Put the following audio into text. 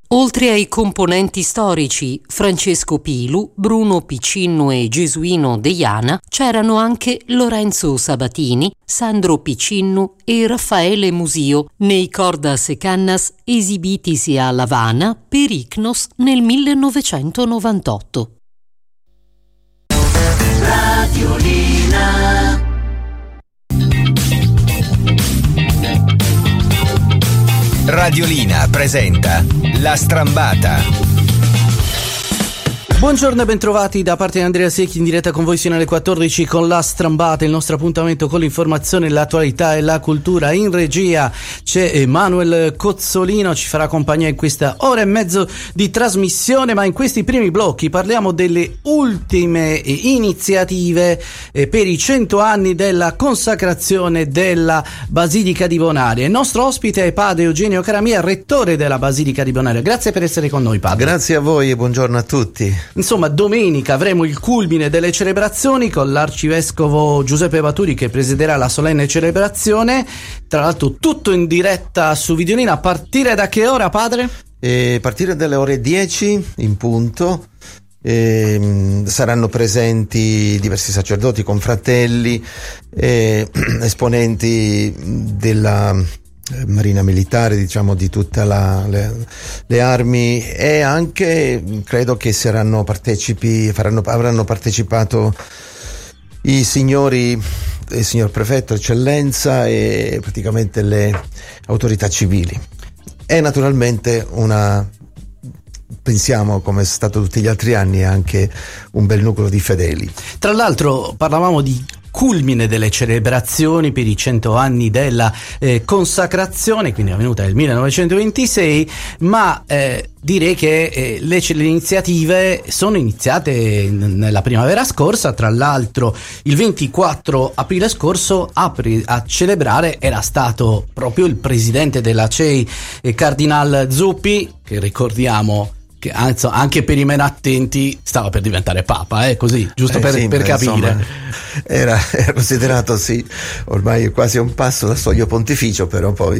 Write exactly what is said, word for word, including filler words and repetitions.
Oltre ai componenti storici Francesco Pilu, Bruno Piccinno e Gesuino Deiana, c'erano anche Lorenzo Sabatini, Sandro Piccinno e Raffaele Musio nei Cordas e Cannas esibitisi a L'Havana per Icnos nel millenovecentonovantotto. Radiolina. Radiolina presenta La Strambata. Buongiorno e bentrovati da parte di Andrea Secchi, in diretta con voi sino alle quattordici con La Strambata, il nostro appuntamento con l'informazione, l'attualità e la cultura. In regia c'è Emanuel Cozzolino, ci farà compagnia in questa ora e mezzo di trasmissione, ma in questi primi blocchi parliamo delle ultime iniziative per i cento anni della consacrazione della Basilica di Bonaria. Il nostro ospite è padre Eugenio Caramia, rettore della Basilica di Bonaria. Grazie per essere con noi, padre. Grazie a voi e buongiorno a tutti. Insomma, domenica avremo il culmine delle celebrazioni con l'arcivescovo Giuseppe Vaturi che presiderà la solenne celebrazione. Tra l'altro tutto in diretta su Videolina. A partire da che ora, padre? E a partire dalle ore dieci in punto. E saranno presenti diversi sacerdoti, confratelli, e esponenti della Marina Militare, diciamo di tutte le, le armi, e anche credo che saranno partecipi, faranno, avranno partecipato i signori, il signor prefetto, eccellenza, e praticamente le autorità civili. E naturalmente una, pensiamo, come è stato tutti gli altri anni, anche un bel nucleo di fedeli. Tra l'altro parlavamo di culmine delle celebrazioni per i cento anni della eh, consacrazione, quindi è avvenuta nel millenovecentoventisei, ma eh, direi che eh, le, le iniziative sono iniziate n- nella primavera scorsa. Tra l'altro il ventiquattro aprile scorso a, pre- a celebrare era stato proprio il presidente della C E I, eh, Cardinal Zuppi, che ricordiamo che anche per i meno attenti stava per diventare papa, eh, così, giusto eh, per, sì, per beh, capire. Insomma, era, era considerato, sì, ormai quasi a un passo dal soglio pontificio, però poi